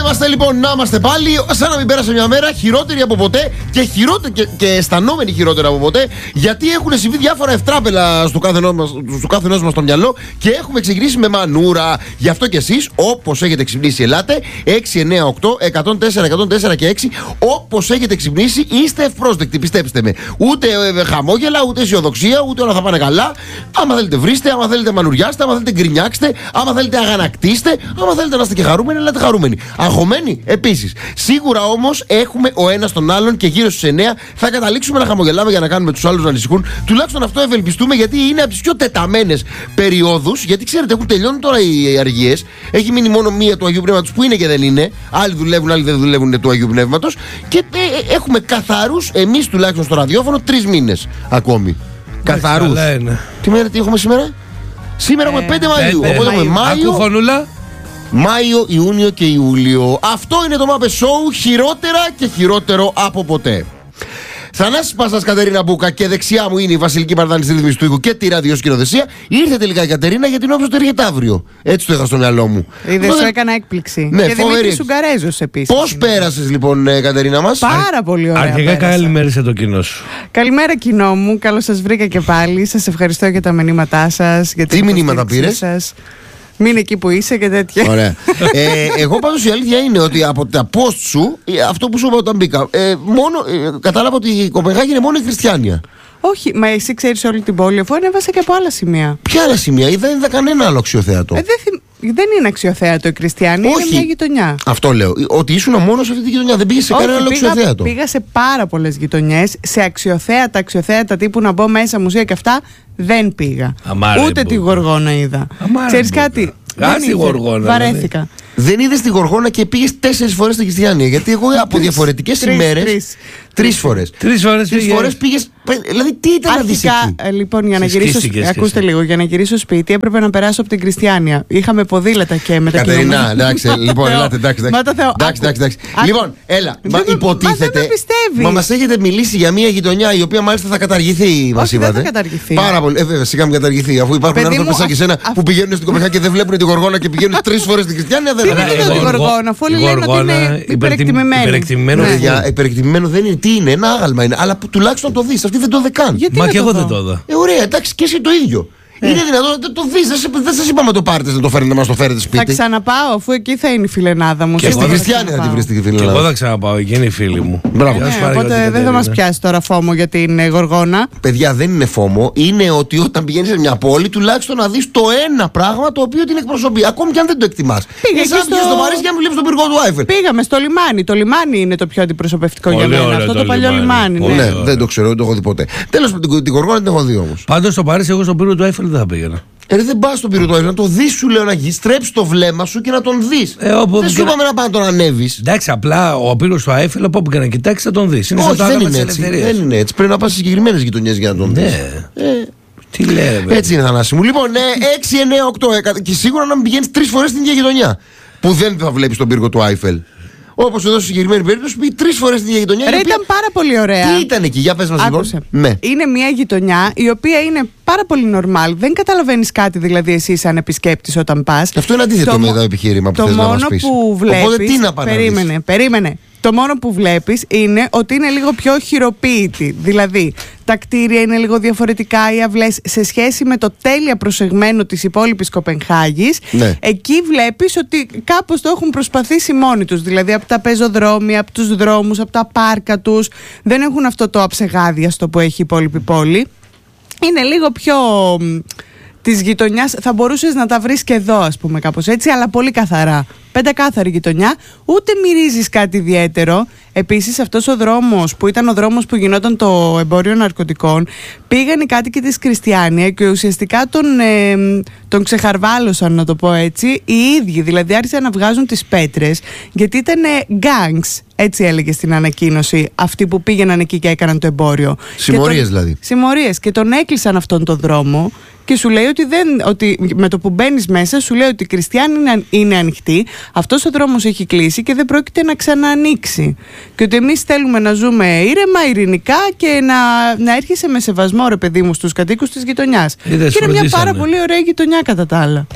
είμαστε λοιπόν, να είμαστε πάλι σαν να μην πέρασε μια μέρα, χειρότερη από ποτέ και αισθανόμενοι χειρότερα από ποτέ, γιατί έχουν συμβεί διάφορα ευτράπελα στο καθενός μας στο μυαλό και έχουμε ξεκινήσει με μανούρα. Γι' αυτό και εσείς, όπως έχετε ξυπνήσει, ελάτε 6, 9, 8, 104, 104 και 6. Όπως έχετε ξυπνήσει, είστε ευπρόσδεκτοι, πιστέψτε με. Ούτε χαμόγελα, ούτε αισιοδοξία, ούτε όλα θα πάνε καλά. Άμα θέλετε, βρίστε, άμα θέλετε, μανουριάστε, άμα θέλετε, γκρινιάξτε, άμα θέλετε, αγανακτήστε, άμα θέλετε να είστε και χαρούμενοι, ελάτε χαρούμενοι. Αγχωμένοι επίσης. Σίγουρα όμως έχουμε ο ένας τον άλλον και γύρω στις 9 θα καταλήξουμε να χαμογελάμε για να κάνουμε τους άλλους να ανησυχούν. Τουλάχιστον αυτό ευελπιστούμε, γιατί είναι από τις πιο τεταμένες περιόδους. Γιατί ξέρετε, έχουν τελειώνει τώρα οι αργίες. Έχει μείνει μόνο μία του Αγίου Πνεύματος που είναι και δεν είναι. Άλλοι δουλεύουν, άλλοι δεν δουλεύουν του Αγίου Πνεύματος. Και έχουμε καθαρούς, εμείς τουλάχιστον στο ραδιόφωνο, 3 μήνες ακόμη. Καθαρούς. Τι έχουμε σήμερα? Σήμερα έχουμε 5 Μαΐου. Οπότε έχουμε Μάιο. Μάιο, Ιούνιο και Ιούλιο. Αυτό είναι το Muppet Show, χειρότερα και χειρότερο από ποτέ. Θανάσης Πάσας, Κατερίνα Μπούκα, και δεξιά μου είναι η Βασιλική Παρδάνη στη ρύθμιση του ήχου και τη ραδιοσκηνοθεσία. Ήρθε τελικά η Κατερίνα, γιατί νόμιζα ότι έρχεται αύριο. Έτσι το είχα στο μυαλό μου. Είδες, σου έκανα έκπληξη. Ναι, και Δημήτρης Ουγγαρέζος επίσης. Πώς πέρασες λοιπόν, Κατερίνα μας? Πάρα πολύ ωραία. Αρχικά καλημέρισε το κοινό σου. Καλημέρα, κοινό μου. Καλώς σας βρήκα και πάλι. Σας ευχαριστώ για τα μηνύματά σας. Τι μηνύματα πήρες? Μείνε εκεί που είσαι και τέτοια. Ωραία. Εγώ πάντως η αλήθεια είναι ότι από τα post σου, αυτό που σου είπα όταν μπήκα, κατάλαβα ότι η Κοπενχάγη είναι μόνο η χριστιάνια. Όχι, μα εσύ ξέρεις όλη την πόλη, αφού ανέβασα και από άλλα σημεία. Ποια άλλα σημεία? Δεν είδα κανένα άλλο αξιοθέατο. Δεν είναι αξιοθέατο η Χριστιανή, είναι μια γειτονιά. Αυτό λέω. Ότι ήσουν μόνο σε αυτή τη γειτονιά. Δεν πήγε σε κανένα άλλο αξιοθέατο. Πήγα σε πάρα πολλές γειτονιές. Σε αξιοθέατα τύπου να μπω μέσα, μουσεία και αυτά, δεν πήγα. Ούτε τη Γοργόνα είδα. Ξέρεις κάτι? Βαρέθηκα. Δεν είδες τη Γοργόνα και πήγες 4 φορές στην Χριστιανία? Γιατί εγώ από διαφορετικές ημέρες. 3 φορές. 3 φορές πήγες. Δηλαδή, τι ήταν να δεις εκεί? Λοιπόν, για να γυρίσω. Ακούστε λίγο, για να γυρίσω σπίτι έπρεπε να περάσω από την Χριστιανία. Είχαμε ποδήλατα και μετακινούμενα. Κατερίνα, εντάξει, λοιπόν, ελάτε, εντάξει. Λοιπόν, έλα, υποτίθεται. Μα μας έχετε μιλήσει για μια γειτονιά η οποία μάλιστα θα καταργηθεί, μας είπατε. Δεν θα καταργηθεί. Πάρα πολύ. Βέβαια, σιγά μην καταργηθεί. Αφού υπάρχουν άνθρωποι σαν και εσένα που πηγαίνουν στην Κοπενχάγη και δεν βλέπουν τη Γοργόνα και πηγαίνουν 3 φορές στην Χριστιανία. Δεν είναι τη Γοργόνα, αφού όλοι λένε ότι είναι υπερεκτιμημένο. Δεν είναι. Τι είναι, ένα άγαλμα είναι. Αλλά τουλάχιστον το δεις. Αυτή δεν το δεκάν. Μα και εγώ δεν το είδα. Ωραία, εντάξει, και εσύ το ίδιο. Είναι δυνατόν να το δεις? Δεν σας είπαμε το πάρτε να το φέρετε, να μας το φέρετε σπίτι. Θα ξαναπάω, αφού εκεί θα είναι η φιλενάδα μου. Και στη Χριστιανία θα τη βρεις τη φιλενάδα. Και εγώ θα ξαναπάω, εκεί είναι η φίλη μου. Μπράβο. Οπότε δεν θα μας πιάσει τώρα φόμο για την Γοργόνα. Παιδιά, δεν είναι φόμο. Είναι ότι όταν πηγαίνεις σε μια πόλη, τουλάχιστον να δεις το ένα πράγμα το οποίο την εκπροσωπεί. Ακόμη και αν δεν το εκτιμάς. Πήγες στο Παρίσι και αν βλέπεις τον πύργο του Άιφελ. Πήγαμε στο λιμάνι. Το λιμάνι είναι το πιο αντιπροσωπευτικό για μένα. Αυτό το παλιό λιμάνι. Ναι, δεν το ξέρω, δεν το έχω δει ποτέ. Τέλος πάντων, την Γοργόνα την έχω δει όμως. Πάντως στο Παρίσι, εγώ στον πύργο του Άιφελ δεν θα πήγαινα. Δεν πας στον πύργο του Άιφελ, να το δεις, σου λέω, να στρέψεις το βλέμμα σου και να τον δεις. Δεν σου είπαμε να πάει να τον ανέβεις. Εντάξει, απλά ο πύργος του Άιφελ, από όπου και να κοιτάξεις, θα τον δεις. Όχι, δεν είναι έτσι. Δεν είναι έτσι. Πρέπει να πας σε συγκεκριμένες γειτονιές για να τον δεις. Τι λέει, έτσι είναι, Θανάση μου. Λοιπόν, 6, 9, 8 και σίγουρα να μην πηγαίνεις 3 φορές στην ίδια γειτονιά που δεν θα βλέπεις τον πύργο του Άιφελ. Όπως εδώ στη συγκεκριμένη περίπτωση πήγε 3 φορές στην ίδια γειτονιά. Ήταν πάρα πολύ ωραία. Τι ήταν εκεί, για πες μας λοιπόν. Ναι. Είναι μια γειτονιά η οποία είναι πάρα πολύ normal. Δεν καταλαβαίνεις κάτι δηλαδή εσύ σαν επισκέπτης όταν πας. Αυτό είναι αντίθετο με το επιχείρημα που θες να μας πεις. Οπότε τι να παραδείσεις? Περίμενε. Το μόνο που βλέπεις είναι ότι είναι λίγο πιο χειροποίητη. Δηλαδή, τα κτίρια είναι λίγο διαφορετικά, οι αυλές σε σχέση με το τέλεια προσεγμένο της υπόλοιπης Κοπενχάγης. Ναι. Εκεί βλέπεις ότι κάπως το έχουν προσπαθήσει μόνοι τους. Δηλαδή, από τα πεζοδρόμια, από τους δρόμους, από τα πάρκα τους. Δεν έχουν αυτό το αψεγάδιαστο που έχει η υπόλοιπη πόλη. Είναι λίγο πιο της γειτονιάς, θα μπορούσες να τα βρεις και εδώ, ας πούμε, κάπως έτσι, αλλά πολύ καθαρά. Πεντακάθαρη γειτονιά, ούτε μυρίζεις κάτι ιδιαίτερο. Επίσης, αυτός ο δρόμος που ήταν ο δρόμος που γινόταν το εμπόριο ναρκωτικών, πήγαν οι κάτοικοι της Χριστιανία και ουσιαστικά τον ξεχαρβάλωσαν, να το πω έτσι, οι ίδιοι. Δηλαδή, άρχισαν να βγάζουν τις πέτρες, γιατί ήταν gangs. Έτσι έλεγε στην ανακοίνωση αυτοί που πήγαιναν εκεί και έκαναν το εμπόριο. Συμμορίες δηλαδή. Συμμορίες. Και τον έκλεισαν αυτόν τον δρόμο και σου λέει ότι με το που μπαίνεις μέσα σου λέει ότι η Χριστιανία είναι ανοιχτή, αυτός ο δρόμος έχει κλείσει και δεν πρόκειται να ξαναανοίξει. Και ότι εμείς θέλουμε να ζούμε ήρεμα, ειρηνικά και να έρχεσαι με σεβασμό, ρε παιδί μου, στους κατοίκους της γειτονιάς. Και είναι μια πάρα πολύ ωραία γειτονιά κατά τα άλλα.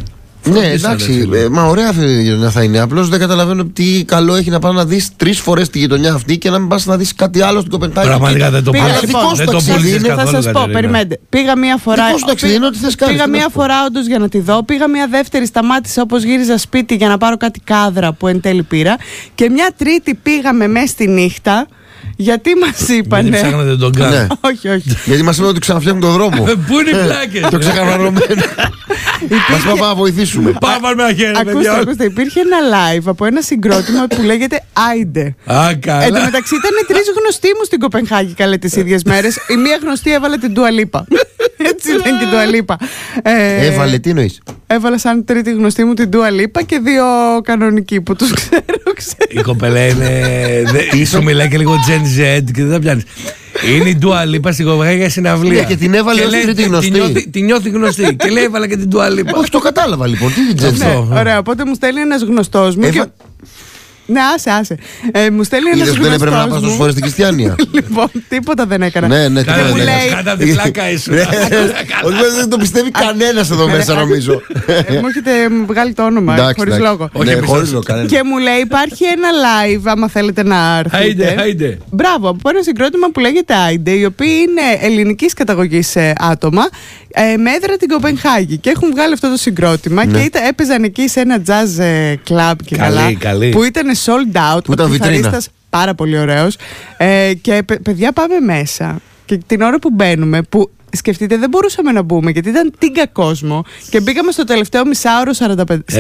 Ναι, εντάξει, μα ωραία γειτονιά θα είναι. Απλώς δεν καταλαβαίνω τι καλό έχει να πάει να δεις 3 φορές τη γειτονιά αυτή και να μην πας να δεις κάτι άλλο στην Κοπενχάγη. Πραγματικά δεν το πήγα. Θα σας πω, περιμένετε. Πήγα μία φορά. Πήγα μία φορά όντως για να τη δω. Πήγα μία δεύτερη, σταμάτησα όπως γύριζα σπίτι για να πάρω κάτι κάδρα που εν τέλει πήρα. Και μια τρίτη πήγαμε μέσα στη νύχτα. Γιατί μας είπανε. Δεν ψάχνατε τον Γκάν. Ναι. Όχι. Γιατί μας είπαν ότι ξαναφτιάχνουν τον δρόμο. Πού είναι οι πλάκες. Το ξεκαθαρωμένο. Μας είπαν να βοηθήσουμε. Πάμε να χαίρετε. Ακούστε, υπήρχε ένα live από ένα συγκρότημα που λέγεται Άιντε. Καλά. Εν τω μεταξύ ήταν 3 γνωστοί μου στην Κοπενχάγη καλέ τις ίδιες μέρες. Η μία γνωστή έβαλε την Dua Lipa. Έτσι ήταν και η Dua Lipa. Έβαλε, τι εννοείς? Έβαλα σαν τρίτη γνωστή μου την Dua Lipa και 2 κανονικοί που τους ξέρω. Η κοπελά είναι. Ίσο μιλάει και λίγο Gen Z και δεν τα πιάνει. Είναι η Dua Lipa στην Κοπενχάγη για συναυλία. Και την έβαλε ως τρίτη γνωστή. Την νιώθει γνωστή. Και λέει έβαλα και την Dua Lipa. Όχι, το κατάλαβα λοιπόν. Τι Gen Z. Ωραία, οπότε μου στέλνει ένας γνωστός μου. Ναι, άσε. Μου στέλνει ένας γνωστός μου. Δεν έπρεπε να πας τόσες φορές στην Χριστιανία. Λοιπόν, τίποτα δεν έκανα. Ναι, Κάνα τη πλάκα ήσουν. Δεν το πιστεύει κανένας εδώ μέσα, νομίζω. Μου έχετε βγάλει το όνομα, χωρίς λόγο. Και μου λέει υπάρχει ένα live, άμα θέλετε να έρθετε. Άιντε. Μπράβο, από ένα συγκρότημα που λέγεται Άιντε, οι οποίοι είναι ελληνικής καταγωγής άτομα, με έδρα την Κοπενχάγη. Και έχουν βγάλει αυτό το συγκρότημα και έπαιζαν εκεί σε ένα jazz club και καλά. Που ήταν sold out. Που ήταν βιτρίνα. Πάρα πολύ ωραίος. Και παιδιά, πάμε μέσα. Και την ώρα που μπαίνουμε, που σκεφτείτε δεν μπορούσαμε να μπούμε γιατί ήταν τίγκα κόσμο. Και μπήκαμε στο τελευταίο μισάωρο 45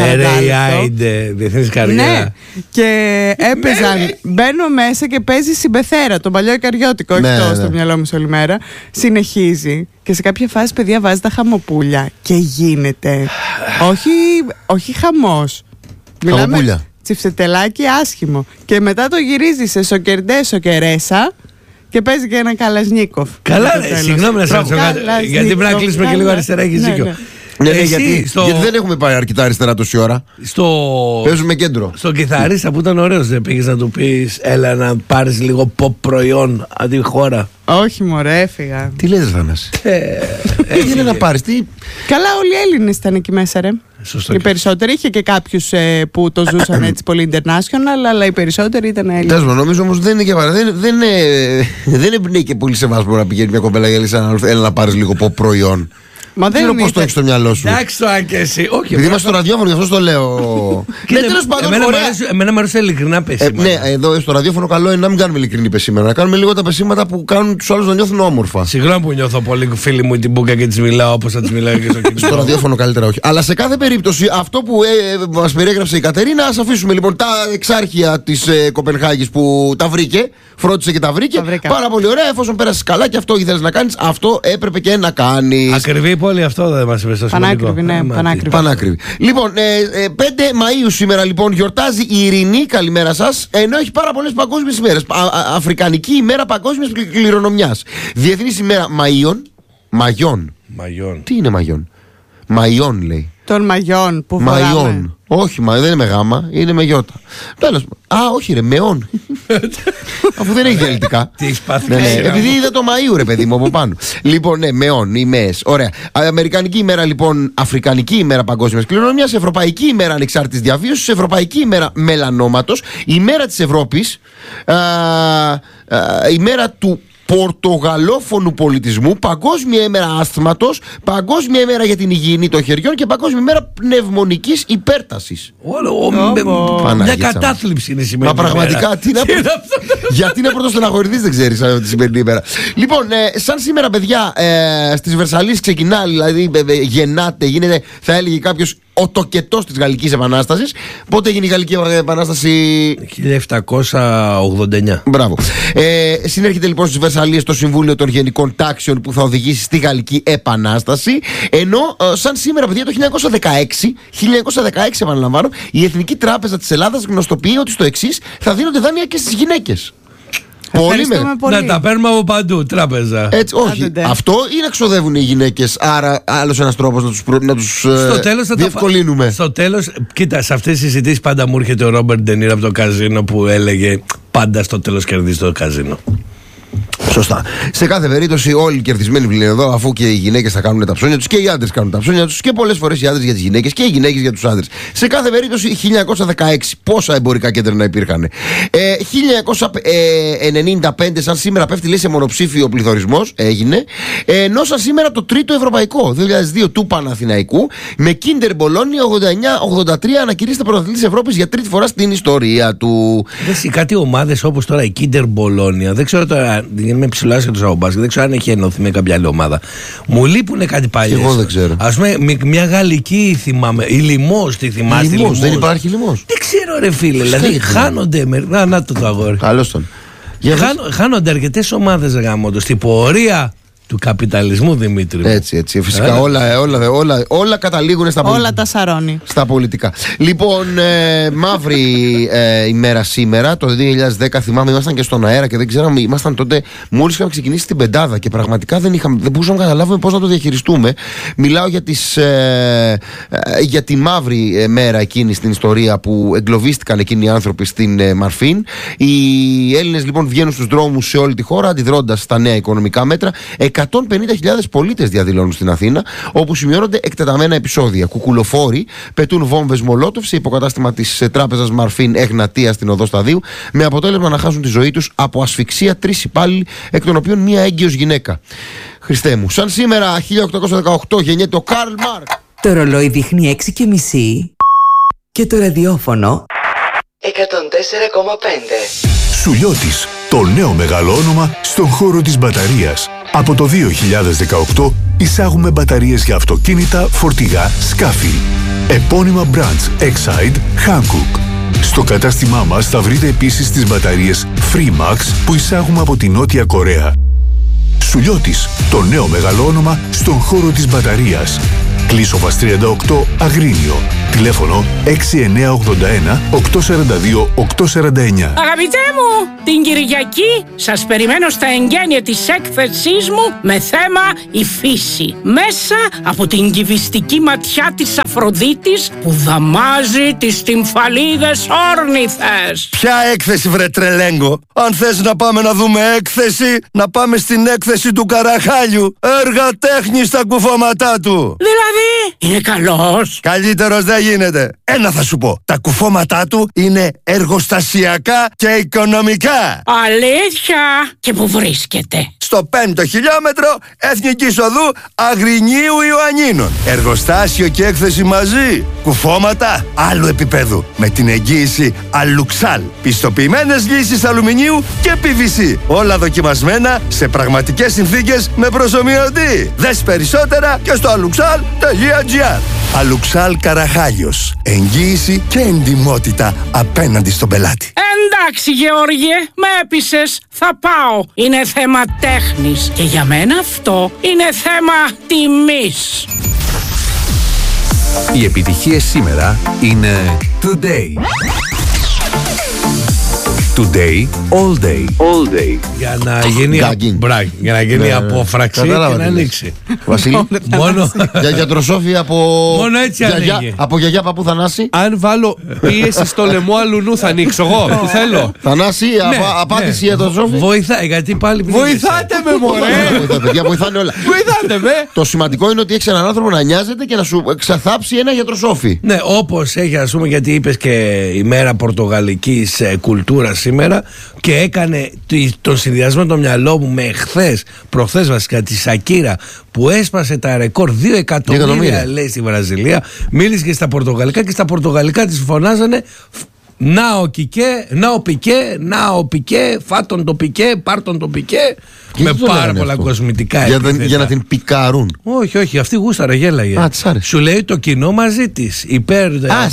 Άιντε, διεθνής καριέρα. Ναι. Και έπαιζαν. Μπαίνω μέσα και παίζει Συμπεθέρα, τον παλιό Ικαριώτικο. Όχι το στο μυαλό μου σε όλη μέρα. Συνεχίζει. Και σε κάποια φάση, παιδιά, βάζει τα χαμοπούλια. Και γίνεται. Όχι χαμός. Χαμοπούλια. Τσιφτετελάκι άσχημο. Και μετά το γυρίζει σε σοκερντέ σοκερέσα και παίζει και ένα Καλασνίκοφ. Καλά, συγγνώμη να σας πω κάτι. Γιατί πρέπει να κλείσουμε και λίγο αριστερά, έχεις δίκιο. Ναι, γιατί δεν έχουμε πάει αρκετά αριστερά τόση ώρα. Παίζουμε κέντρο. Στον κιθαρίστα που ήταν ωραίος, δεν πήγες να του πεις έλα να πάρεις λίγο pop προϊόν αντί χώρα? Όχι μωρέ, έφυγα. Τι λέτε Θανάση? Έγινε να πάρεις τι? Καλά, όλοι οι Έλληνες ήταν εκεί μέσα ρε. Σωστό. Οι περισσότεροι, είχε και κάποιους που το ζούσαν έτσι πολύ international, αλλά οι περισσότεροι ήταν Έλληνες. Τέλος, νομίζω όμως δεν είναι και παρά. Δεν εμπνέει και πολύ σε εμάς που να πηγαίνει μια κοπέλα για έλα να πάρεις λίγο pop προϊόν. Μα δεν ξέρω πώς το έχεις στο μυαλό σου. Εντάξει το και εσύ. Όχι. Επειδή είμαστε στο ραδιόφωνο, γι' αυτό το λέω. Ναι, τέλος πάντων. Εμένα μου αρέσει ειλικρινά πεσήματα. Ναι, εδώ στο ραδιόφωνο καλό είναι να μην κάνουμε ειλικρινή πεσήματα. Να κάνουμε λίγο τα πεσήματα που κάνουν τους άλλους να νιώθουν όμορφα. Συγγνώμη που νιώθω πολύ φίλοι μου την μπουκα και τις μιλάω όπως θα τις μιλάω και στο κινητό. Στο ραδιόφωνο καλύτερα όχι. Αλλά σε κάθε περίπτωση αυτό που μας περιέγραψε η Κατερίνα, ας αφήσουμε λοιπόν τα εξάρχεια της Κοπενχάγης που τα βρήκε. Φρόντισε και τα βρήκε. Πάρα πολύ ωραία, εφόσον πέρασε καλά και αυτό ήθελες να κάνεις, αυτό έπρεπε και να κάνεις. Ακριβή πόλη αυτό δεν μας είπε στο σημαντικό. Πανάκριβη, ναι, πανάκριβη. Λοιπόν, 5 Μαΐου σήμερα λοιπόν γιορτάζει η Ειρηνή, καλημέρα σας, ενώ έχει πάρα πολλές παγκόσμιες ημέρες. Αφρικανική ημέρα παγκόσμιας κληρονομιάς. Διεθνής ημέρα Μαγιών. Τι είναι Μαγιών? Μαϊών λέει. Των μαγιών που φοράμε. Μαϊών. Όχι, δεν είναι με γάμα, είναι με γιώτα. Τέλος. Όχι, ρε, μεών. Αφού δεν έχει ελληνικά. Τι έχεις πάθει? Ναι, επειδή είδα το Μαΐου, ρε παιδί μου, από πάνω. Λοιπόν, ναι, μεών, οι μεές. Ωραία. Αμερικανική ημέρα, λοιπόν, Αφρικανική ημέρα παγκόσμιας κληρονομιάς, Ευρωπαϊκή ημέρα ανεξάρτητης διαβίωσης, Ευρωπαϊκή ημέρα μελανόματος, ημέρα της Ευρώπης, ημέρα του πορτογαλόφωνου πολιτισμού, παγκόσμια ημέρα άσθματος, παγκόσμια ημέρα για την υγιεινή των χεριών και παγκόσμια ημέρα πνευμονικής υπέρτασης. Μια κατάθλιψη είναι σημαίνει. Μα πραγματικά, γιατί να πρωτοστεναχωρηθείς δεν ξέρεις τη σημερινή ημέρα. Λοιπόν, σαν σήμερα παιδιά στις Βερσαλίες ξεκινά, δηλαδή γεννάται, γίνεται, θα έλεγε κάποιος, ο τοκετός της Γαλλικής Επανάστασης. Πότε έγινε η Γαλλική Επανάσταση? 1789. Μπράβο. Συνέρχεται λοιπόν στις Βερσαλίες το Συμβούλιο των Γενικών Τάξεων που θα οδηγήσει στη Γαλλική Επανάσταση. Ενώ σαν σήμερα, παιδιά, το 1916 επαναλαμβάνω, η Εθνική Τράπεζα της Ελλάδας γνωστοποιεί ότι στο εξής θα δίνονται δάνεια και στις γυναίκες. Πολύ. Να τα παίρνουμε από παντού, τράπεζα. Έτσι, όχι. Αυτό ή να ξοδεύουν οι γυναίκες, άρα άλλος ένας τρόπος να τους διευκολύνουμε. Στο τέλος, κοίτα, σε αυτές τις συζητήσεις πάντα μου έρχεται ο Ρόμπερτ Ντενίρο από το καζίνο που έλεγε πάντα στο τέλος κερδίζει το καζίνο. Σωστά. Σε κάθε περίπτωση, όλοι οι κερδισμένοι βγαίνουν εδώ, αφού και οι γυναίκες θα κάνουν τα ψώνια τους και οι άντρες κάνουν τα ψώνια τους και πολλές φορές οι άντρες για τις γυναίκες και οι γυναίκες για τους άντρες. Σε κάθε περίπτωση, 1916, πόσα εμπορικά κέντρα να υπήρχαν. 1995, σαν σήμερα, πέφτει λέει σε μονοψήφιο πληθωρισμός, έγινε. Ενώ σαν σήμερα το τρίτο ευρωπαϊκό, 2002 του Παναθηναϊκού, με Kinder Bologna 89-83 ανακηρύσσεται πρωταθλητής Ευρώπης για τρίτη φορά στην ιστορία του. Κάτι ομάδες όπως τώρα η Kinder Bologna, δεν ξέρω τώρα, είμαι ψηλάς για το Σαουμπάσκετ, δεν ξέρω αν έχει ενωθεί με κάποια άλλη ομάδα. Μου λείπουν κάτι παλιές. Εγώ δεν ξέρω. Ας πούμε, μια γαλλική θυμάμαι, η Λιμός, τη θυμάστε? Λιμός, δεν υπάρχει Λιμός. Δεν ξέρω ρε φίλε, δηλαδή χάνονται. Να το αγόρι. Καλώς τον. Χάνονται αρκετές ομάδες γάμοντο στην πορεία του καπιταλισμού, Δημήτρη. Έτσι. Φυσικά όλα καταλήγουν στα πολιτικά. Όλα τα σαρώνει. Στα πολιτικά. Λοιπόν, μαύρη ημέρα σήμερα. Το 2010 θυμάμαι, ήμασταν και στον αέρα και δεν ξέραμε. Ήμασταν τότε, μόλις είχαμε ξεκινήσει την πεντάδα και πραγματικά δεν μπορούσαμε να καταλάβουμε πώς να το διαχειριστούμε. Μιλάω για τη μαύρη μέρα εκείνη στην ιστορία που εγκλωβίστηκαν εκείνοι οι άνθρωποι στην Μαρφίν. Οι Έλληνες λοιπόν βγαίνουν στους δρόμους σε όλη τη χώρα αντιδρώντας στα νέα οικονομικά μέτρα. 150.000 πολίτες διαδηλώνουν στην Αθήνα, όπου σημειώνονται εκτεταμένα επεισόδια. Κουκουλοφόροι πετούν βόμβες μολότοφ σε υποκατάστημα της τράπεζας Μαρφίν Εγνατία στην Οδό Σταδίου, με αποτέλεσμα να χάσουν τη ζωή τους από ασφυξία 3 υπάλληλοι, εκ των οποίων μία έγκυος γυναίκα. Χριστέ μου. Σαν σήμερα, 1818, γεννιέται ο Καρλ Μάρκ. Το ρολόι δείχνει 6:30 και το ραδιόφωνο 104,5. Σουλιώτης, το νέο μεγάλο όνομα στον χώρο της μπαταρίας. Από το 2018 εισάγουμε μπαταρίες για αυτοκίνητα, φορτηγά, σκάφη. Επώνυμα brands Exide, Hankook. Στο κατάστημά μας θα βρείτε επίσης τις μπαταρίες Freemax που εισάγουμε από τη Νότια Κορέα. Σουλιώτης, το νέο μεγάλο όνομα στον χώρο της μπαταρίας. Κλείσοβας 38 Αγρίνιο. Τηλέφωνο 6981 842 849. Αγαπητέ μου, την Κυριακή σας περιμένω στα εγγένεια της έκθεσής μου με θέμα η φύση. Μέσα από την κυβιστική ματιά της Αφροδίτης που δαμάζει τις τυμφαλίδες όρνηθες. Ποια έκθεση βρε τρελέγκο? Αν θες να πάμε να δούμε έκθεση, να πάμε στην έκθεση του Καραχάλιου. Έργα τέχνης στα κουφώματά του. Δηλαδή, είναι καλός? Καλύτερος δεν γίνεται. Ένα θα σου πω. Τα κουφώματά του είναι εργοστασιακά και οικονομικά. Αλήθεια? Και που βρίσκεται? Στο 5ο χιλιόμετρο Εθνικής Οδού Αγρινίου Ιωαννίνων. Εργοστάσιο και έκθεση μαζί. Κουφώματα άλλου επίπεδου. Με την εγγύηση Αλουξάλ. Πιστοποιημένες λύσεις αλουμινίου και PVC. Όλα δοκιμασμένα σε πραγματικές συνθήκες με προσομοιωτή. Δες περισσότερα και στο aluxal.gr. Αλουξάλ Καραχάλιος. Εγγύηση και εντιμότητα απέναντι στον πελάτη. Εντάξει Γεώργιε, με έπεισες, θα πάω. Είναι θέμα τέχνης και για μένα αυτό είναι θέμα τιμής. Οι επιτυχίες σήμερα είναι Today. Today, all day. All day. Για να γίνει η απόφραξη και να ανοίξει. Βασίλη, Μόνο για γιατροσόφη από Μόνο έτσι ανοίγει. Από γιαγιά παππού Θανάση. Αν βάλω πίεση στο λαιμό αλουνού θα ανοίξω εγώ που θέλω. Θανάση, απάντηση γιατροσόφη. βοηθάει, γιατί πάλι Βοηθάτε με μωρέ. Παιδιά, βοηθάνε όλα. Βοηθάτε με. Το σημαντικό είναι ότι έχει έναν άνθρωπο να νοιάζεται και να σου ξαθάψει ένα γιατροσόφι. Ναι, όπως έχει, ας πούμε, γιατί είπες και η μέρα πορτογαλικής κουλτούρας σήμερα και έκανε τον συνδυασμό το μυαλό μου με προχθές βασικά, τη Σακύρα που έσπασε τα ρεκόρ 2 εκατομμύρια λέει στη Βραζιλία. Μίλησε και στα πορτογαλικά και στα πορτογαλικά της φωνάζανε «Νάο Κικέ, νάο Πικέ, φάτον το Πικέ, πάρτον το Πικέ». Με πάρα πολλά κοσμητικά για να την πικάρουν. Όχι, αυτή γούσταρα, γέλαγε. Σου λέει το κοινό μαζί της. Υπέρ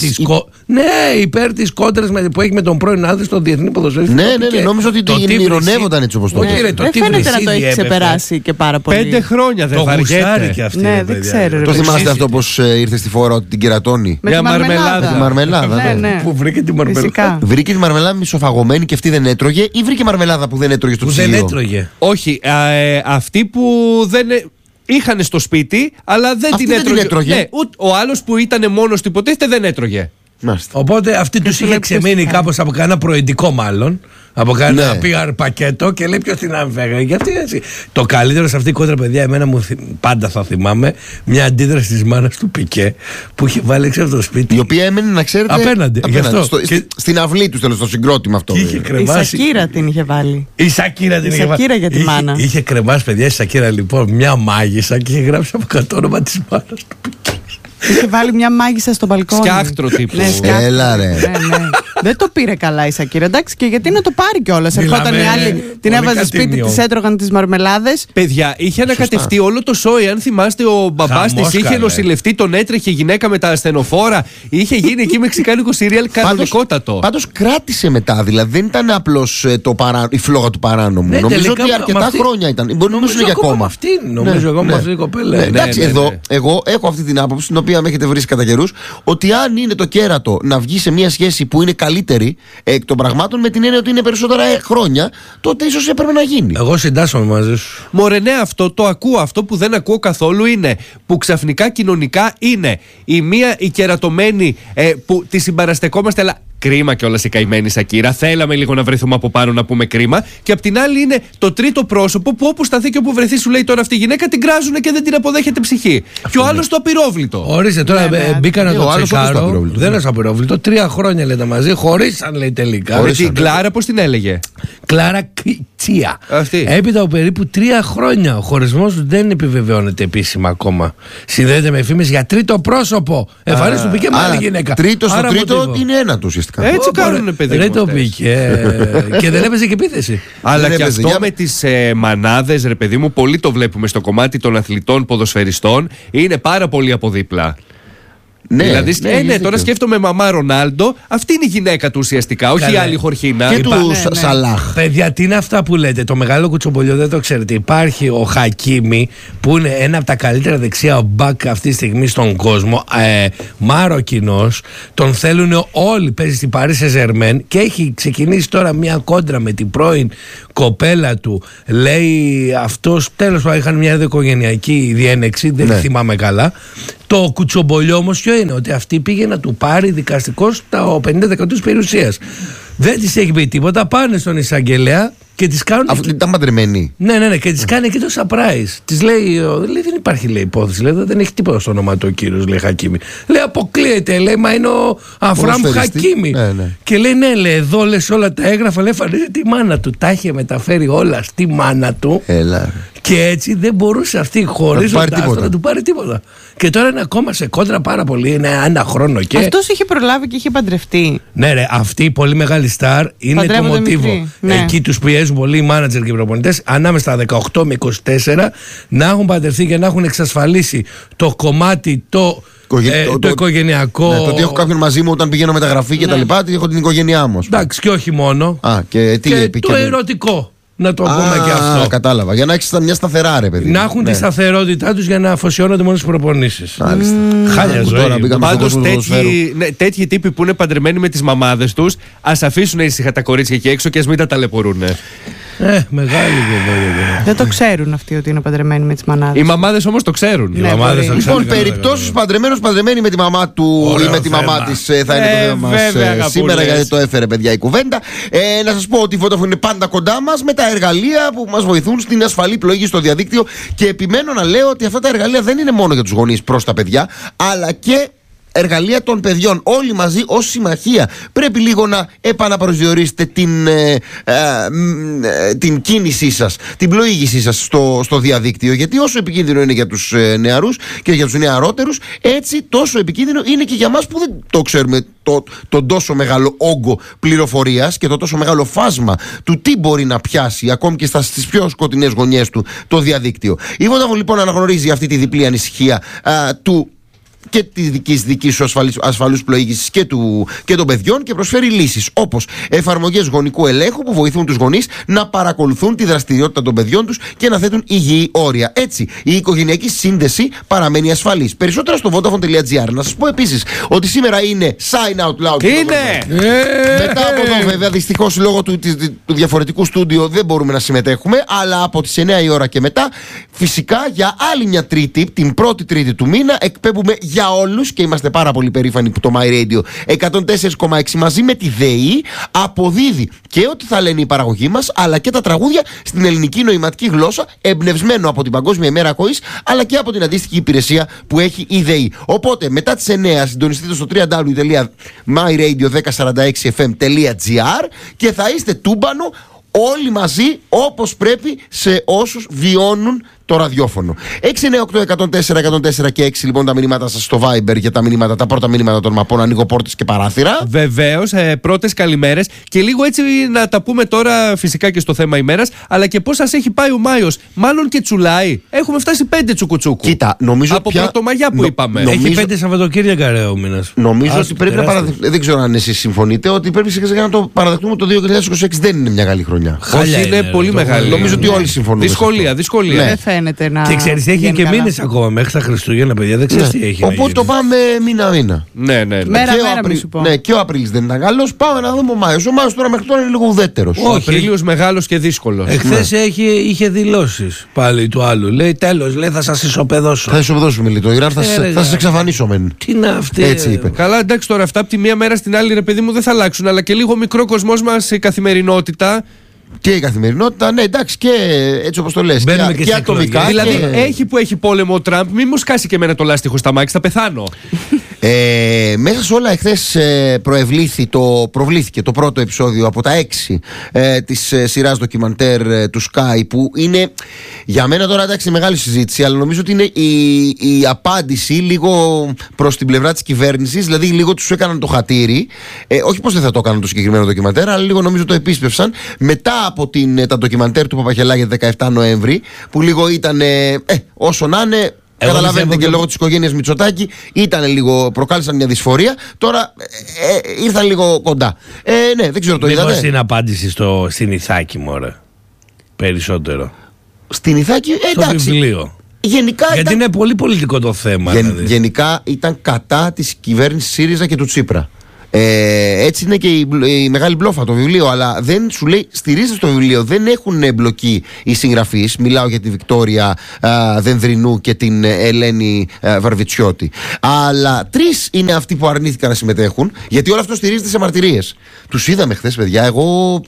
της κόντρας που έχει με τον πρώην άντρα στο διεθνή ποδοσφαίριστα. Ναι, νόμιζα ότι την ηρωνεύονταν έτσι όπως το είπε. Δεν φαίνεται να το έχει ξεπεράσει και πάρα πολύ. 5 χρόνια δεν βαριέται και αυτή. Ναι, δεν ξέρω. Το θυμάστε αυτό πως ήρθε στη φορά ότι την κερατώνει? Με τη μαρμελάδα. Που βρήκε τη μαρμελάδα. Βρήκε τη μαρμελάδα μισοφαγωμένη και αυτή δεν έτρωγε, ή βρήκε μαρμελάδα που δεν έτρωγε στο ψυγείο? Δεν έτρωγε. Όχι, αυτοί που δεν είχαν στο σπίτι, αλλά δεν αυτή την έτρωγε. Ναι, ο άλλος που ήταν μόνος του υποτίθεται δεν έτρωγε. Μάλιστα. Οπότε αυτή τους είχε ξεμείνει κάπως από κανένα προεντικό μάλλον. Από κανένα PR πακέτο και λέει ποιος την άμφεγε. Γιατί έτσι. Το καλύτερο σε αυτή η κόντρα, παιδιά, εμένα πάντα θα θυμάμαι μια αντίδραση της μάνας του Πικέ που είχε βάλει έξω από το σπίτι. Η οποία έμενε, να ξέρετε, απέναντι. Στην αυλή του, τέλος, στο συγκρότημα αυτό. Η Σακύρα την είχε βάλει. Η Σακύρα την είχε βάλει. Για τη μάνα. Είχε κρεμάσει, παιδιά, η Σακύρα λοιπόν μια μάγισσα και είχε γράψει από κάτω όνομα της μάνας του Πικέ. Είχε βάλει μια μάγισσα στο μπαλκόνι. Σκιάχτρο τύπου. Έλα ρε. Δεν το πήρε καλά η Σακύρα. Εντάξει, και γιατί να το πάρει κιόλας. Ερχόταν η άλλη, την έβαζε σπίτι, της έτρωγαν τις μαρμελάδες. Παιδιά, είχε ανακατευτεί όλο το σόι. Αν θυμάστε, ο μπαμπάς της είχε νοσηλευτεί, τον έτρεχε γυναίκα με τα ασθενοφόρα. Είχε γίνει εκεί μεξικάνικο σύριαλ κανονικότατο. Πάντως κράτησε μετά, δηλαδή δεν ήταν απλώς η φλόγα του παράνομου. Νομίζω ότι αρκετά χρόνια ήταν. Νομίζω για ακόμα. Νομίζω ακόμα αυτή η κοπέλα. Εντάξει, εδώ εγώ έχω αυτή την άποψη, την οποία με έχετε βρει κατά καιρούς, ότι αν είναι το κέρατο να βγει σε μια σχέση που είναι καλύτερη εκ των πραγμάτων, με την έννοια ότι είναι περισσότερα χρόνια, τότε ίσως έπρεπε να γίνει. Εγώ συντάσσομαι μαζί σου. Μωρέ, ναι, αυτό το ακούω. Αυτό που δεν ακούω καθόλου είναι που ξαφνικά κοινωνικά είναι η μία η κερατωμένη που τη συμπαραστεκόμαστε, αλλά κρίμα κιόλας η καημένη Σακύρα. Θέλαμε λίγο να βρεθούμε από πάνω να πούμε κρίμα. Και απ' την άλλη είναι το τρίτο πρόσωπο που όπου σταθεί και όπου βρεθεί σου λέει τώρα αυτή η γυναίκα την κράζουν και δεν την αποδέχεται ψυχή. Και ο άλλος το απειρόβλητο. Ορίστε, τώρα μπήκα να το τσεκάρω. Δεν είναι απειρόβλητο. 3 χρόνια λέτε μαζί, χωρίσαν λέει τελικά. Την Κλάρα πώς την έλεγε? Κλάρα Κιτσία. Έπειτα από περίπου 3 χρόνια ο χωρισμός δεν επιβεβαιώνεται επίσημα ακόμα. Συνδέεται με φήμες για τρίτο πρόσωπο. Εμφανίζει του Πικέ με άλλη γυναίκα. Τρίτο στο τρίτο είναι ένα του ουσιαστικά. Έτσι κάνουνε, παιδί μου. Δεν το Πικέ. Και δεν έπαιζε και επίθεση. Αλλά και αυτό με τις μανάδες, ρε παιδί μου, πολύ το βλέπουμε στο κομμάτι των αθλητών ποδοσφαιριστών. Είναι πάρα πολύ από δίπλα. Ναι, δηλαδή, τώρα σκέφτομαι μαμά Ρονάλντο, αυτή είναι η γυναίκα του ουσιαστικά, όχι η άλλη Χορχίνα. Και του Σαλάχ. Παιδιά, τι είναι αυτά που λέτε? Το μεγάλο κουτσομπολιό δεν το ξέρετε. Υπάρχει ο Χακίμι, που είναι ένα από τα καλύτερα δεξιά μπακ αυτή τη στιγμή στον κόσμο. Μαροκινός. Τον θέλουν όλοι. Παίζει στην Paris Saint-Germain και έχει ξεκινήσει τώρα μια κόντρα με την πρώην κοπέλα του. Λέει αυτός, τέλος πάντων, είχαν μια οικογενειακή διένεξη, δεν θυμάμαι καλά. Το κουτσομπολιό όμως ποιο είναι? Ότι αυτή πήγε να του πάρει δικαστικό στα 50% της περιουσίας. Δεν της έχει πει τίποτα. Πάνε στον εισαγγελέα και της κάνουν. Αυτή ήταν παντρεμένη. Ναι, και της κάνει εκεί το surprise. Της λέει, δεν υπάρχει λέει υπόθεση. Λέει, δεν έχει τίποτα στο όνομα του ο κύριος, λέει Χακίμι. Λέει, αποκλείεται. Λέει, μα είναι ο Αφράμ Χακίμι. Ναι. Και λέει, ναι, λέει, εδώ λες όλα τα έγγραφα. Λέει, φανίζει τη μάνα του. Τα είχε μεταφέρει όλα στη μάνα του. Έλα. Και έτσι δεν μπορούσε αυτή χωρίζοντας να του πάρει τίποτα. Και τώρα είναι ακόμα σε κόντρα πάρα πολύ. Είναι 1 χρόνο και. Αυτός είχε προλάβει και είχε παντρευτεί. Ναι, ρε, αυτή η πολύ μεγάλη στάρ είναι το μοτίβο. Ναι. Εκεί τους πιέζουν πολλοί οι μάνατζερ και οι προπονητές ανάμεσα στα 18 με 24 να έχουν παντρευτεί και να έχουν εξασφαλίσει το κομμάτι το οικογενειακό. Ναι, το ότι έχω κάποιον μαζί μου όταν πηγαίνω μεταγραφή και τα λοιπά, ότι έχω την οικογένειά μου. Εντάξει, και όχι μόνο. Και το ερωτικό. Να το πούμε και αυτό. Κατάλαβα. Για να έχεις μια σταθερά, ρε παιδί. Να έχουν τη σταθερότητά τους για να αφοσιώνονται μόνο στις προπονήσεις. Χάλια ζωή. Πάντως τέτοιοι τύποι που είναι παντρεμένοι με τις μαμάδες τους, ας αφήσουν ήσυχα τα κορίτσια εκεί έξω και ας μην τα ταλαιπωρούν. Μεγάλη βέβαια. Δεν το ξέρουν αυτοί ότι είναι παντρεμένοι με τις μανάδες. Οι μαμάδες όμως το ξέρουν. Λοιπόν, περιπτώσεις παντρεμένοι με τη μαμά του ή με τη μαμά της θα είναι το θέμα μας σήμερα, γιατί το έφερε, παιδιά, η κουβέντα. Να σας πω ότι η Vodafone είναι πάντα κοντά μας με τα εργαλεία που μας βοηθούν στην ασφαλή πλοήγηση στο διαδίκτυο. Και επιμένω να λέω ότι αυτά τα εργαλεία δεν είναι μόνο για τους γονείς προς τα παιδιά, αλλά και εργαλεία των παιδιών. Όλοι μαζί ως συμμαχία πρέπει λίγο να επαναπροσδιορίσετε την κίνησή σας, την πλοήγησή σας στο διαδίκτυο, γιατί όσο επικίνδυνο είναι για τους νεαρούς και για τους νεαρότερους, έτσι τόσο επικίνδυνο είναι και για μας που δεν το ξέρουμε τον τόσο μεγάλο όγκο πληροφορίας και το τόσο μεγάλο φάσμα του τι μπορεί να πιάσει ακόμη και στις πιο σκοτεινές γωνιές του το διαδίκτυο. Η Vodafone λοιπόν αναγνωρίζει αυτή τη διπλή ανησυχία και τη δική σου ασφαλούς πλοήγησης και των παιδιών και προσφέρει λύσεις όπως εφαρμογές γονικού ελέγχου που βοηθούν τους γονείς να παρακολουθούν τη δραστηριότητα των παιδιών τους και να θέτουν υγιή όρια. Έτσι, η οικογενειακή σύνδεση παραμένει ασφαλής. Περισσότερα στο Vodafone.gr. Να σας πω επίσης ότι σήμερα είναι Sign Out Loud. Είναι! Μετά από εδώ, βέβαια, δυστυχώς λόγω του διαφορετικού στούντιο δεν μπορούμε να συμμετέχουμε, αλλά από τις 9 η ώρα και μετά, φυσικά για άλλη μια Τρίτη, την πρώτη Τρίτη του μήνα, εκπέμπουμε για για όλους και είμαστε πάρα πολύ περήφανοι που το My Radio 104,6 μαζί με τη ΔΕΗ αποδίδει και ό,τι θα λένε οι παραγωγοί μας, αλλά και τα τραγούδια στην ελληνική νοηματική γλώσσα, εμπνευσμένο από την Παγκόσμια ημέρα ακοής, αλλά και από την αντίστοιχη υπηρεσία που έχει η ΔΕΗ. Οπότε μετά τις 9 συντονιστείτε στο www.myradio1046fm.gr και θα είστε τούμπανο όλοι μαζί όπως πρέπει σε όσους βιώνουν το ραδιόφωνο. 698-104-104 και 6 λοιπόν τα μηνύματα σας στο Viber για τα μηνύματα, τα πρώτα μηνύματα των μαπών. Ανοίγω πόρτες και παράθυρα. Βεβαίως, πρώτες καλημέρες. Και λίγο έτσι να τα πούμε τώρα φυσικά και στο θέμα ημέρας, αλλά και πώς σας έχει πάει ο Μάιος. Μάλλον και τσουλάει. Έχουμε φτάσει 5 τσουκουτσούκου. Κοίτα, νομίζω από Πρωτομαγιά που είπαμε. Έχει 5 Σαββατοκύριακα ρε ο μήνας. Νομίζω ότι πρέπει να παραδεχτούμε. Δεν ξέρω αν εσείς συμφωνείτε ότι πρέπει να το παραδεχτούμε το 2026 δεν είναι μια καλή χρονιά. Όχι, είναι πολύ μεγάλη. Νομίζω ότι όλοι συμφωνούμε. Δυσκολία. Δεν φαίνεται να. Και ξέρεις, έχει και μήνες ακόμα μέχρι τα Χριστούγεννα, παιδιά. Δεν ξέρεις τι έχει. Οπότε το πάμε μήνα-μήνα. Ναι. Μέρα μη σου πω. Ναι, και ο Απρίλης δεν ήταν καλός. Πάμε να δούμε ο Μάιος. Ο Μάιος τώρα μέχρι τώρα είναι λίγο ουδέτερος. Ο Απρίλιος μεγάλος και δύσκολος. Εχθές είχε δηλώσεις πάλι του άλλου. Λέει τέλος, λέει θα σας ισοπεδώσω. Θα ισοπεδώσουμε λίγο. Το Ιράν θα σας εξαφανίσω μεν. Τι είναι αυτή. Έτσι είπε. Καλά, εντάξει τώρα αυτά από τη μία μέρα στην άλλη, ρε παιδί μου, δεν θα αλλάξουν. Αλλά και λίγο μικρό κοσμός μας η καθημερινότητα. Και η καθημερινότητα, ναι, εντάξει, και έτσι όπως το λες. Και ατομικά. Δηλαδή, έχει που έχει πόλεμο ο Τραμπ, μη μου σκάσει και εμένα το λάστιχο στα μάξι, θα πεθάνω. Μέσα σε όλα, εχθές προβλήθηκε το πρώτο επεισόδιο από τα 6 της σειράς ντοκιμαντέρ του Sky, που είναι για μένα τώρα εντάξει μεγάλη συζήτηση, αλλά νομίζω ότι είναι η απάντηση λίγο προς την πλευρά της κυβέρνησης, δηλαδή λίγο τους έκαναν το χατήρι, όχι πως δεν θα το έκαναν το συγκεκριμένο ντοκιμαντέρ, αλλά λίγο νομίζω το επίσπευσαν μετά από τα ντοκιμαντέρ του Παπαχελάκη 17 Νοέμβρη, που λίγο ήταν όσο να είναι. Καταλαβαίνετε και λόγω της οικογένειας Μητσοτάκη προκάλεσαν μια δυσφορία. Τώρα ήρθαν λίγο κοντά. Ναι, δεν ξέρω το είδατε. Μήπως είναι απάντηση στην Ιθάκη μωρέ. Περισσότερο. Στην Ιθάκη, εντάξει. Στο βιβλίο. Γενικά γιατί είναι πολύ πολιτικό το θέμα. Δηλαδή. Γενικά ήταν κατά της κυβέρνησης ΣΥΡΙΖΑ και του Τσίπρα. Έτσι είναι και η μεγάλη μπλόφα το βιβλίο, αλλά δεν σου λέει στηρίζεται στο βιβλίο, δεν έχουν εμπλοκή οι συγγραφείς. Μιλάω για τη Βικτόρια Δενδρινού και την Ελένη Βαρβιτσιώτη, αλλά 3 είναι αυτοί που αρνήθηκαν να συμμετέχουν, γιατί όλο αυτό στηρίζεται σε μαρτυρίες. Τους είδαμε χθες, παιδιά. Εγώ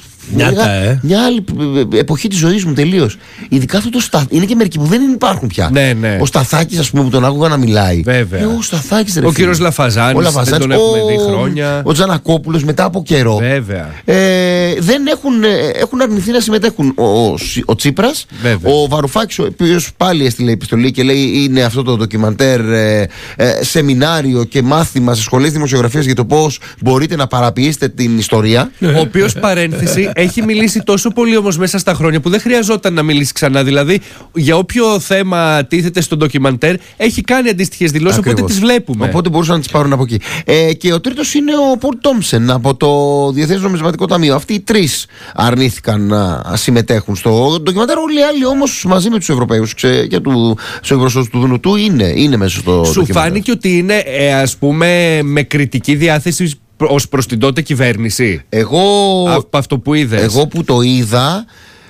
μια άλλη εποχή της ζωής μου τελείως. Ειδικά αυτό το είναι και μερικοί που δεν υπάρχουν πια. Ναι. Ο Σταθάκης, ας πούμε, που τον άκουγα να μιλάει. Βέβαια. Ο Σταθάκης, ο κύριος Λαφαζάνης, δεν τον έχουμε δει χρόνια. Ο Τζανακόπουλος μετά από καιρό. Βέβαια. Δεν έχουν αρνηθεί να συμμετέχουν ο Τσίπρας, ο Βαρουφάκης, ο οποίος πάλι έστειλε επιστολή και λέει είναι αυτό το ντοκιμαντέρ σεμινάριο και μάθημα σε σχολές δημοσιογραφίας για το πώς μπορείτε να παραποιήσετε την ιστορία. Ο οποίος, παρένθεση, έχει μιλήσει τόσο πολύ όμως μέσα στα χρόνια που δεν χρειαζόταν να μιλήσει ξανά. Δηλαδή για όποιο θέμα τίθεται στο ντοκιμαντέρ έχει κάνει αντίστοιχες δηλώσεις, οπότε τις βλέπουμε. Οπότε μπορούσαν να τις πάρουν από εκεί. Και ο τρίτος είναι ο Πολ Τόμψεν από το Διεθνές Νομισματικό Ταμείο. Αυτοί οι 3 αρνήθηκαν να συμμετέχουν στο ντοκιμαντέρ. Όλοι οι άλλοι όμως μαζί με τους Ευρωπαίους και τους εκπροσώπους του Δουνουτού είναι μέσα στο ντοκιμαντέρ. Σου φάνηκε ότι είναι ας πούμε με κριτική διάθεση ως προς την τότε κυβέρνηση? Από αυτό που είδες. Εγώ που το είδα